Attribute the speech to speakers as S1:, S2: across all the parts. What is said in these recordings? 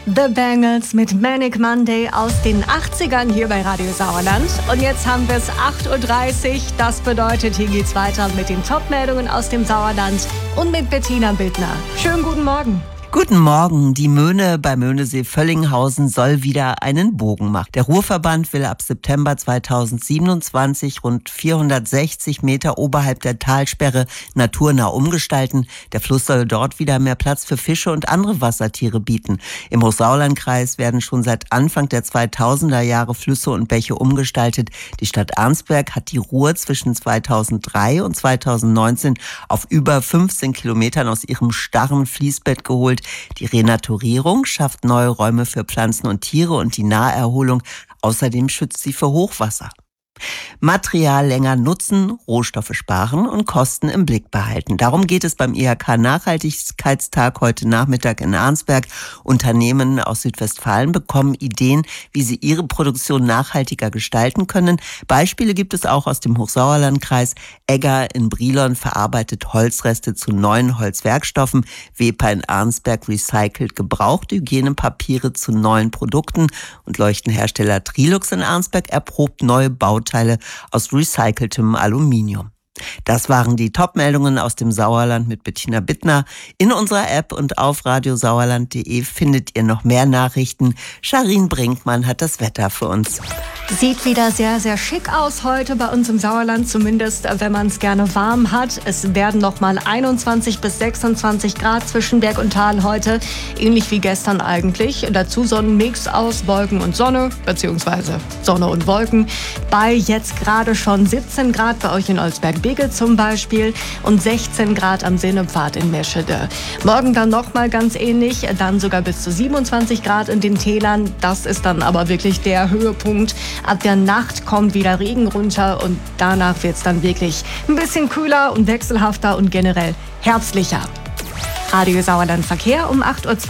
S1: The Bangles mit Manic Monday aus den 80ern hier bei Radio Sauerland. Und jetzt haben wir es 8.30 Uhr. Das bedeutet, hier geht's weiter mit den Top-Meldungen aus dem Sauerland und mit Bettina Bildner. Schönen guten Morgen.
S2: Guten Morgen. Die Möhne bei Möhnesee-Völlinghausen soll wieder einen Bogen machen. Der Ruhrverband will ab September 2027 rund 460 Meter oberhalb der Talsperre naturnah umgestalten. Der Fluss soll dort wieder mehr Platz für Fische und andere Wassertiere bieten. Im Hochsauerlandkreis werden schon seit Anfang der 2000er Jahre Flüsse und Bäche umgestaltet. Die Stadt Arnsberg hat die Ruhr zwischen 2003 und 2019 auf über 15 Kilometern aus ihrem starren Fließbett geholt. Die Renaturierung schafft neue Räume für Pflanzen und Tiere und die Naherholung. Außerdem schützt sie für Hochwasser. Material länger nutzen, Rohstoffe sparen und Kosten im Blick behalten. Darum geht es beim IHK-Nachhaltigkeitstag heute Nachmittag in Arnsberg. Unternehmen aus Südwestfalen bekommen Ideen, wie sie ihre Produktion nachhaltiger gestalten können. Beispiele gibt es auch aus dem Hochsauerlandkreis. Egger in Brilon verarbeitet Holzreste zu neuen Holzwerkstoffen. Wepa in Arnsberg recycelt gebrauchte Hygienepapiere zu neuen Produkten. Und Leuchtenhersteller Trilux in Arnsberg erprobt neue Bauteile aus recyceltem Aluminium. Das waren die Top-Meldungen aus dem Sauerland mit Bettina Bittner. In unserer App und auf radiosauerland.de findet ihr noch mehr Nachrichten. Sharin Brinkmann hat das Wetter für uns.
S1: Sieht wieder sehr, sehr schick aus heute bei uns im Sauerland, zumindest wenn man es gerne warm hat. Es werden nochmal 21 bis 26 Grad zwischen Berg und Tal heute, ähnlich wie gestern eigentlich. Dazu so ein Mix aus Wolken und Sonne, beziehungsweise Sonne und Wolken. Bei jetzt gerade schon 17 Grad bei euch in Olsberg-Bigel zum Beispiel und 16 Grad am Sennepfad in Meschede. Morgen dann nochmal ganz ähnlich, dann sogar bis zu 27 Grad in den Tälern. Das ist dann aber wirklich der Höhepunkt. Ab der Nacht kommt wieder Regen runter und danach wird es dann wirklich ein bisschen kühler und wechselhafter und generell herbstlicher. Radio Sauerland Verkehr um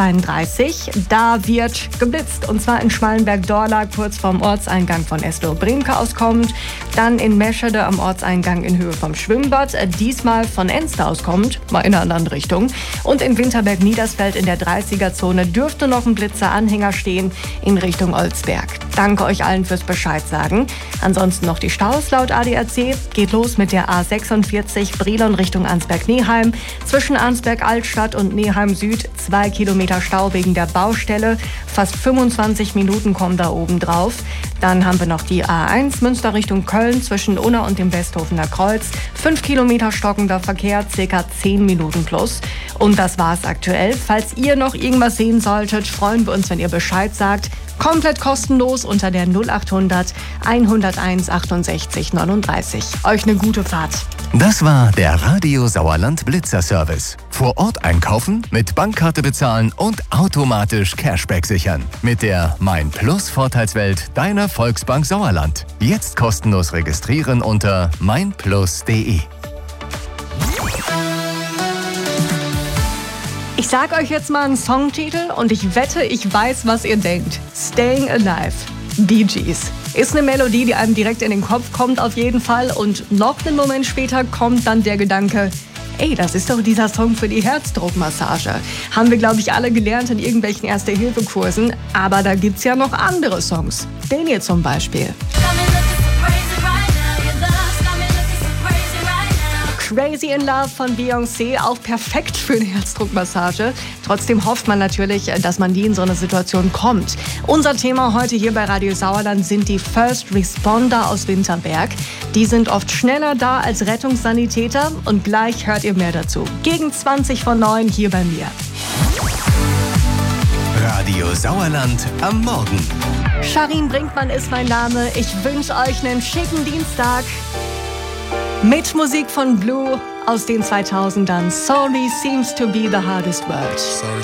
S1: 8.32 Uhr. Da wird geblitzt. Und zwar in Schmallenberg-Dorla, kurz vorm Ortseingang von Eslohe-Bremke aus kommend. Dann in Meschede am Ortseingang in Höhe vom Schwimmbad. Diesmal von Enster aus kommt, mal in einer anderen Richtung. Und in Winterberg-Niedersfeld in der 30er-Zone dürfte noch ein Blitzer-Anhänger stehen in Richtung Olsberg. Danke euch allen fürs Bescheid sagen. Ansonsten noch die Staus laut ADAC. Geht los mit der A46 Brilon Richtung Arnsberg-Neheim. Zwischen Arnsberg-Altstadt und Neheim Süd 2 Kilometer Stau wegen der Baustelle. Fast 25 Minuten kommen da oben drauf. Dann haben wir noch die A1 Münster Richtung Köln zwischen Unna und dem Westhofener Kreuz. 5 Kilometer stockender Verkehr, circa 10 Minuten plus. Und das war's aktuell. Falls ihr noch irgendwas sehen solltet, freuen wir uns, wenn ihr Bescheid sagt. Komplett kostenlos unter der 0800 101 68 39. Euch eine gute Fahrt.
S3: Das war der Radio Sauerland Blitzer Service. Vor Ort einkaufen, mit Bankkarte bezahlen und automatisch Cashback sichern. Mit der Mein Plus Vorteilswelt deiner Volksbank Sauerland. Jetzt kostenlos registrieren unter meinplus.de.
S1: Ich sag euch jetzt mal einen Songtitel und ich wette, ich weiß, was ihr denkt. Staying Alive, Bee Gees. Ist eine Melodie, die einem direkt in den Kopf kommt auf jeden Fall. Und noch einen Moment später kommt dann der Gedanke, ey, das ist doch dieser Song für die Herzdruckmassage. Haben wir, glaube ich, alle gelernt in irgendwelchen Erste-Hilfe-Kursen. Aber da gibt's ja noch andere Songs. Den hier zum Beispiel. Crazy in Love von Beyoncé, auch perfekt für eine Herzdruckmassage. Trotzdem hofft man natürlich, dass man nie in so eine Situation kommt. Unser Thema heute hier bei Radio Sauerland sind die First Responder aus Winterberg. Die sind oft schneller da als Rettungssanitäter und gleich hört ihr mehr dazu. Gegen 20 vor 9 hier bei mir.
S3: Radio Sauerland am Morgen.
S1: Sharin Brinkmann ist mein Name. Ich wünsche euch einen schicken Dienstag. Mit Musik von Blue aus den 2000ern. Sorry seems to be the hardest word.